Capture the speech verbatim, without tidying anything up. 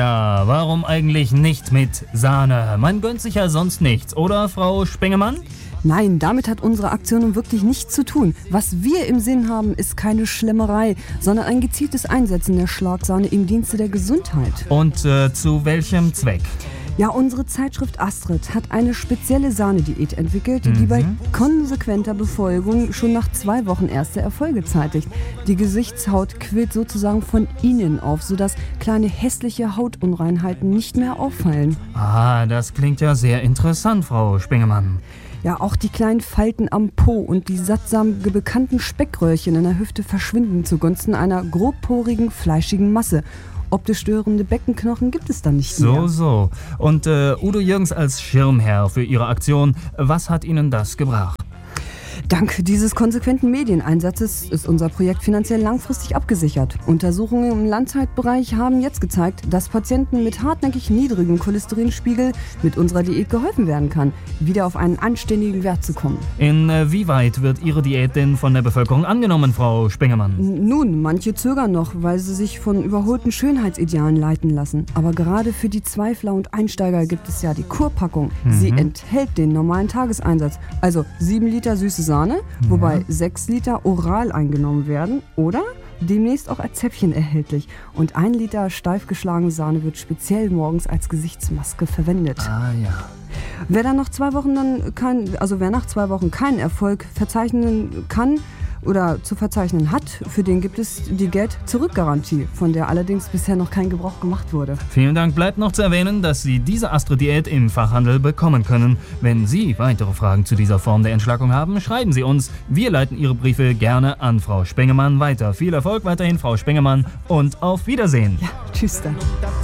Ja, warum eigentlich nicht mit Sahne? Man gönnt sich ja sonst nichts, oder, Frau Spengemann? Nein, damit hat unsere Aktion nun wirklich nichts zu tun. Was wir im Sinn haben, ist keine Schlemmerei, sondern ein gezieltes Einsetzen der Schlagsahne im Dienste der Gesundheit. Und äh, zu welchem Zweck? Ja, unsere Zeitschrift Astrid hat eine spezielle Sahnediät entwickelt, mhm. die bei konsequenter Befolgung schon nach zwei Wochen erste Erfolge zeitigt. Die Gesichtshaut quillt sozusagen von innen auf, sodass kleine hässliche Hautunreinheiten nicht mehr auffallen. Ah, das klingt ja sehr interessant, Frau Spengemann. Ja, auch die kleinen Falten am Po und die sattsam bekannten Speckröllchen in der Hüfte verschwinden zugunsten einer grobporigen, fleischigen Masse. Optisch störende Beckenknochen gibt es dann nicht so, mehr. So, so. Und äh, Udo Jürgens als Schirmherr für Ihre Aktion, was hat Ihnen das gebracht? Dank dieses konsequenten Medieneinsatzes ist unser Projekt finanziell langfristig abgesichert. Untersuchungen im Langzeitbereich haben jetzt gezeigt, dass Patienten mit hartnäckig niedrigem Cholesterinspiegel mit unserer Diät geholfen werden kann, wieder auf einen anständigen Wert zu kommen. Inwieweit wird Ihre Diät denn von der Bevölkerung angenommen, Frau Spengemann? Nun, manche zögern noch, weil sie sich von überholten Schönheitsidealen leiten lassen. Aber gerade für die Zweifler und Einsteiger gibt es ja die Kurpackung. Mhm. Sie enthält den normalen Tageseinsatz, also sieben Liter süße Sahne, wobei ja. sechs Liter oral eingenommen werden oder demnächst auch als Zäpfchen erhältlich. Und ein Liter steif geschlagene Sahne wird speziell morgens als Gesichtsmaske verwendet. Ah ja. Wer dann nach zwei Wochen dann kein, also wer nach zwei Wochen keinen Erfolg verzeichnen kann oder zu verzeichnen hat, für den gibt es die Geld-Zurück-Garantie, von der allerdings bisher noch kein Gebrauch gemacht wurde. Vielen Dank. Bleibt noch zu erwähnen, dass Sie diese Astrid-Diät im Fachhandel bekommen können. Wenn Sie weitere Fragen zu dieser Form der Entschlackung haben, schreiben Sie uns. Wir leiten Ihre Briefe gerne an Frau Spengemann weiter. Viel Erfolg weiterhin, Frau Spengemann, und auf Wiedersehen. Ja, tschüss dann.